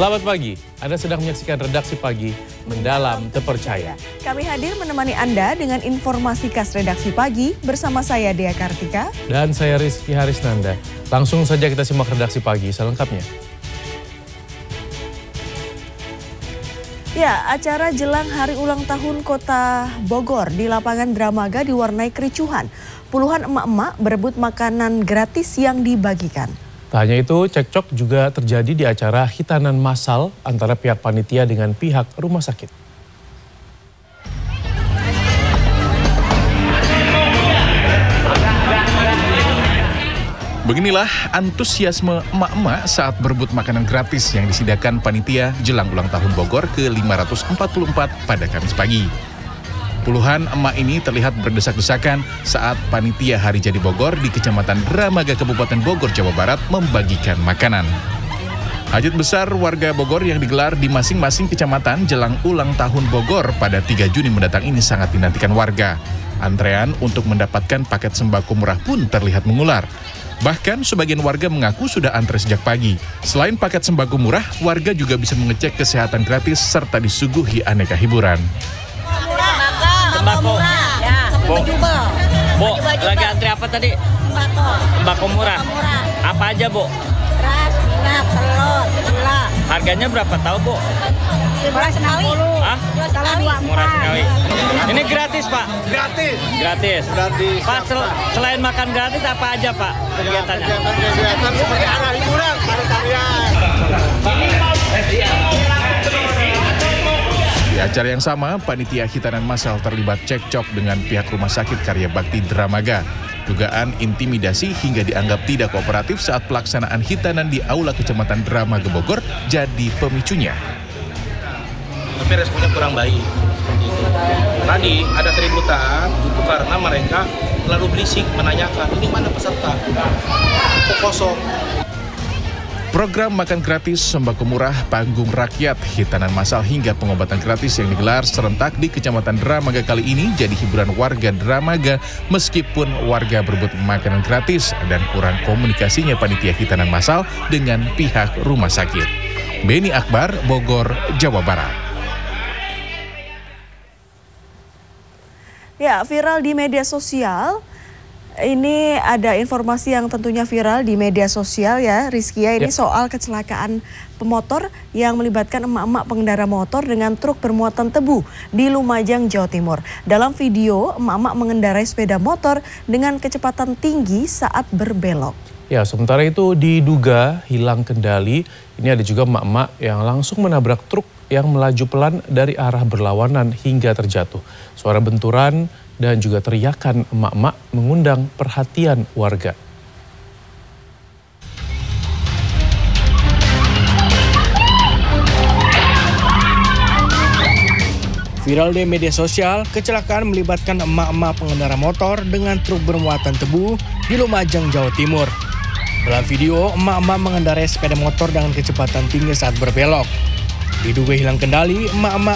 Selamat pagi, Anda sedang menyaksikan Redaksi Pagi Mendalam Terpercaya. Kami hadir menemani Anda dengan informasi khas Redaksi Pagi bersama saya Dea Kartika. Dan saya Rizky Harisnanda. Langsung saja kita simak Redaksi Pagi selengkapnya. Ya, acara jelang hari ulang tahun Kota Bogor di lapangan Dramaga diwarnai kericuhan. Puluhan emak-emak berebut makanan gratis yang dibagikan. Tak hanya itu, cekcok juga terjadi di acara hitanan massal antara pihak panitia dengan pihak rumah sakit. Beginilah antusiasme emak-emak saat berebut makanan gratis yang disediakan panitia jelang ulang tahun Bogor ke-544 pada Kamis pagi. Puluhan emak ini terlihat berdesak-desakan saat panitia Hari Jadi Bogor di Kecamatan Dramaga, Kabupaten Bogor, Jawa Barat membagikan makanan. Hajat besar warga Bogor yang digelar di masing-masing kecamatan jelang ulang tahun Bogor pada 3 Juni mendatang ini sangat dinantikan warga. Antrean untuk mendapatkan paket sembako murah pun terlihat mengular. Bahkan sebagian warga mengaku sudah antre sejak pagi. Selain paket sembako murah, warga juga bisa mengecek kesehatan gratis serta disuguhi aneka hiburan. Sembako ya. Bu, lagi antri apa tadi? Sembako murah. Apa aja, Bu? Beras, minyak, telur, gula. Harganya berapa tahu, Bu? Murah sekali. Hah? Murah sekali. Ini gratis, Pak? Gratis. Gratis. Gratis. Pak, selain makan gratis apa aja, Pak? Kegiatannya? Kegiatan seperti ada hiburan, tarian. Di acara yang sama, panitia hitanan massal terlibat cekcok dengan pihak rumah sakit Karya Bakti Dramaga. Dugaan intimidasi hingga dianggap tidak kooperatif saat pelaksanaan hitanan di Aula Kecamatan Dramaga Bogor jadi pemicunya. Tapi responnya kurang baik. Tadi ada keributan itu karena mereka lalu berisik menanyakan, ini mana peserta? Kok kosong? Program makan gratis, sembako murah, panggung rakyat, hitanan massal hingga pengobatan gratis yang digelar serentak di Kecamatan Dramaga kali ini jadi hiburan warga Dramaga meskipun warga berebut makanan gratis dan kurang komunikasinya panitia hitanan massal dengan pihak rumah sakit. Beni Akbar, Bogor, Jawa Barat. Ya, viral di media sosial. Ini ada informasi yang tentunya viral di media sosial ya, Rizky ya. Ini soal kecelakaan pemotor yang melibatkan emak-emak pengendara motor dengan truk bermuatan tebu di Lumajang, Jawa Timur. Dalam video, emak-emak mengendarai sepeda motor dengan kecepatan tinggi saat berbelok. Ya, sementara itu diduga hilang kendali. Ini ada juga emak-emak yang langsung menabrak truk yang melaju pelan dari arah berlawanan hingga terjatuh. Suara benturan dan juga teriakan emak-emak mengundang perhatian warga. Viral di media sosial, kecelakaan melibatkan emak-emak pengendara motor dengan truk bermuatan tebu di Lumajang, Jawa Timur. Dalam video, emak-emak mengendarai sepeda motor dengan kecepatan tinggi saat berbelok. Diduga hilang kendali, emak-emak